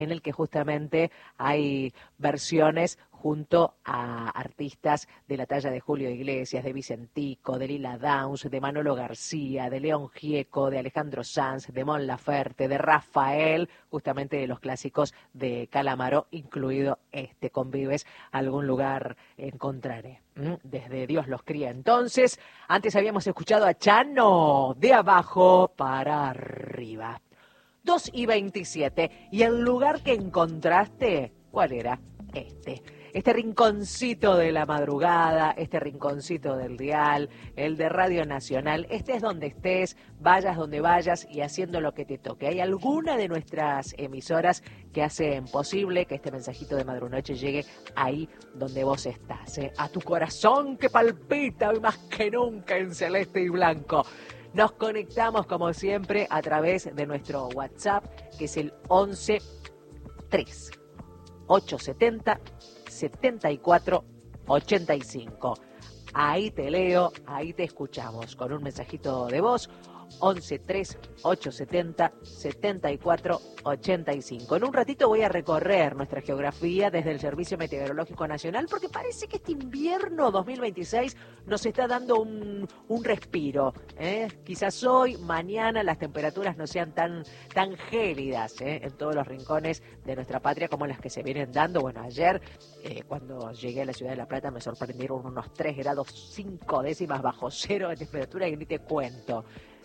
en el que justamente hay versiones junto a artistas de la talla de Julio Iglesias, de Vicentico, de Lila Downs, de Manolo García, de León Gieco, de Alejandro Sanz, de Mon Laferte, de Rafael, justamente de los clásicos de Calamaro, incluido este, Convives, algún lugar encontraré. Desde Dios los cría. Entonces, antes habíamos escuchado a Chano, de abajo para arriba. 2:27. ¿Y el lugar que encontraste, cuál era? Este rinconcito de la madrugada, este rinconcito del dial, el de Radio Nacional. Este es donde estés, vayas donde vayas y haciendo lo que te toque. ¿Hay alguna de nuestras emisoras que hacen posible que este mensajito de Madrunoche llegue ahí donde vos estás? A tu corazón que palpita hoy más que nunca en celeste y blanco. Nos conectamos como siempre a través de nuestro WhatsApp, que es el 11 3 870 74 85. Ahí te leo, ahí te escuchamos con un mensajito de voz. 11 3 870 74 85. En un ratito voy a recorrer nuestra geografía desde el Servicio Meteorológico Nacional, porque parece que este invierno 2026 nos está dando un respiro. Quizás hoy, mañana, las temperaturas no sean tan gélidas en todos los rincones de nuestra patria como las que se vienen dando. Bueno, ayer, cuando llegué a la ciudad de La Plata, me sorprendieron unos 3 grados 5 décimas bajo cero de temperatura y ni te cuento.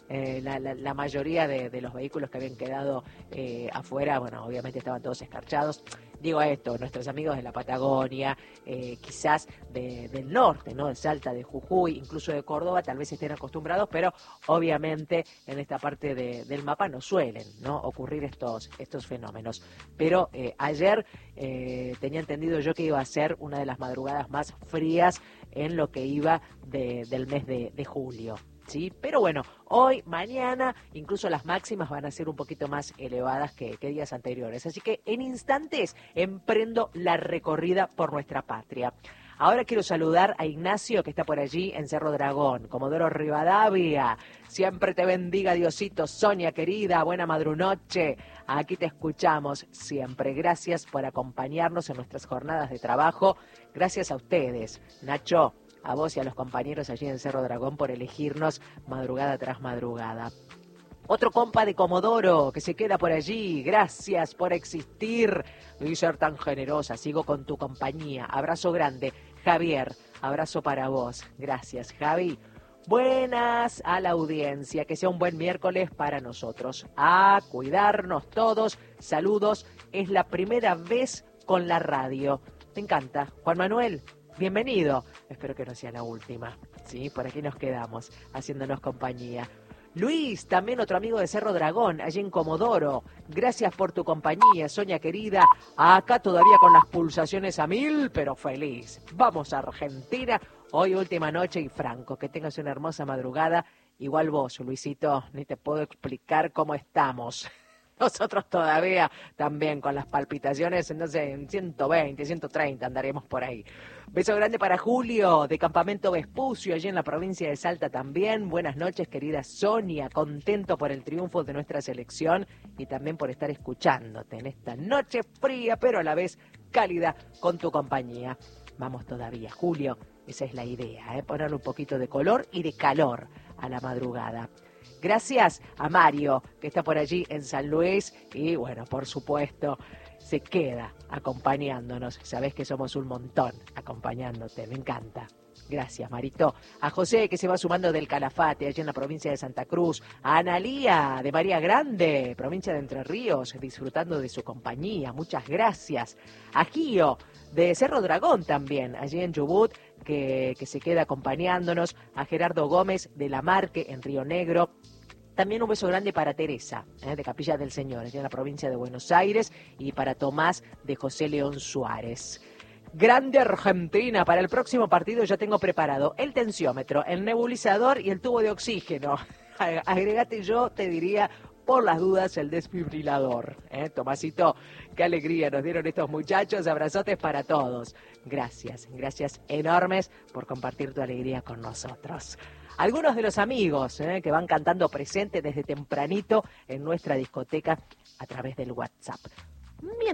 La mayoría de los vehículos que habían quedado afuera, bueno, obviamente estaban todos escarchados. Digo esto, nuestros amigos de la Patagonia, quizás del norte, ¿no? De Salta, de Jujuy, incluso de Córdoba, tal vez estén acostumbrados, pero obviamente en esta parte del mapa no suelen, ¿no?, ocurrir estos fenómenos. Pero ayer tenía entendido yo que iba a ser una de las madrugadas más frías en lo que iba del mes de julio. ¿Sí? Pero bueno, hoy, mañana, incluso las máximas van a ser un poquito más elevadas que días anteriores. Así que en instantes emprendo la recorrida por nuestra patria. Ahora quiero saludar a Ignacio, que está por allí en Cerro Dragón. Comodoro Rivadavia, siempre te bendiga Diosito. Sonia querida, buena madrunoche. Aquí te escuchamos siempre. Gracias por acompañarnos en nuestras jornadas de trabajo. Gracias a ustedes, Nacho, a vos y a los compañeros allí en Cerro Dragón por elegirnos madrugada tras madrugada. Otro compa de Comodoro que se queda por allí. Gracias por existir y ser tan generosa. Sigo con tu compañía. Abrazo grande. Javier, abrazo para vos. Gracias, Javi. Buenas a la audiencia. Que sea un buen miércoles para nosotros. A cuidarnos todos. Saludos. Es la primera vez con la radio. Me encanta. Juan Manuel, bienvenido. Espero que no sea la última. Sí, por aquí nos quedamos, haciéndonos compañía. Luis, también otro amigo de Cerro Dragón, allí en Comodoro. Gracias por tu compañía, Sonia querida. Acá todavía con las pulsaciones a 1000, pero feliz. Vamos a Argentina. Hoy última noche y franco. Que tengas una hermosa madrugada. Igual vos, Luisito, ni te puedo explicar cómo estamos. Nosotros todavía también con las palpitaciones, no sé, en 120, 130 andaremos por ahí. Beso grande para Julio, de Campamento Vespucio, allí en la provincia de Salta también. Buenas noches, querida Sonia. Contento por el triunfo de nuestra selección y también por estar escuchándote en esta noche fría, pero a la vez cálida con tu compañía. Vamos todavía, Julio. Esa es la idea, ponerle un poquito de color y de calor a la madrugada. Gracias a Mario, que está por allí en San Luis y, bueno, por supuesto, se queda acompañándonos. Sabés que somos un montón acompañándote, me encanta. Gracias, Marito. A José, que se va sumando del Calafate, allí en la provincia de Santa Cruz. A Analía, de María Grande, provincia de Entre Ríos, disfrutando de su compañía. Muchas gracias. A Gio, de Cerro Dragón también, allí en Chubut, que se queda acompañándonos. A Gerardo Gómez, de La Marque, en Río Negro. También un beso grande para Teresa, de Capilla del Señor, allá en la provincia de Buenos Aires, y para Tomás, de José León Suárez. Grande Argentina, para el próximo partido ya tengo preparado el tensiómetro, el nebulizador y el tubo de oxígeno. Agregate, yo te diría, por las dudas, el desfibrilador. Tomasito, qué alegría nos dieron estos muchachos. Abrazotes para todos. Gracias, gracias enormes por compartir tu alegría con nosotros. Algunos de los amigos que van cantando presente desde tempranito en nuestra discoteca a través del WhatsApp. Mientras